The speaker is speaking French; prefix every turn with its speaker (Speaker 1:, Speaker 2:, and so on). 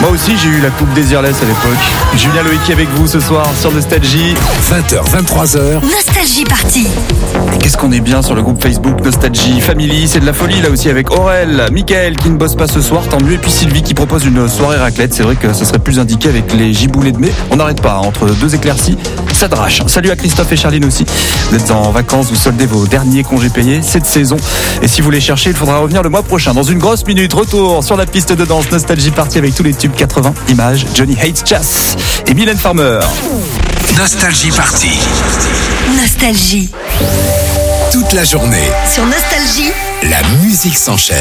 Speaker 1: Moi aussi j'ai eu la coupe Désirless à l'époque. Julien Loïc avec vous ce soir sur Nostalgie.
Speaker 2: 20h, 23h.
Speaker 3: Nostalgie Party.
Speaker 1: Et qu'est-ce qu'on est bien sur le groupe Facebook Nostalgie Family. C'est de la folie là aussi avec Aurel, Mickaël qui ne bosse pas ce soir, tant mieux. Et puis Sylvie qui propose une soirée raclette. C'est vrai que ce serait plus indiqué avec les giboulées de mai. On n'arrête pas, entre deux éclaircies, ça drache. Salut à Christophe et Charline aussi. Vous êtes en vacances, vous soldez vos derniers congés payés cette saison. Et si vous les cherchez, il faudra revenir le mois prochain. Dans une grosse minute, retour sur la piste de danse Nostalgie Party avec tous les tubes 80, Images, Johnny Hates Jazz et Mylène Farmer.
Speaker 2: Nostalgie Party.
Speaker 3: Nostalgie.
Speaker 2: Toute la journée,
Speaker 3: Sur Nostalgie,
Speaker 2: la musique s'enchaîne.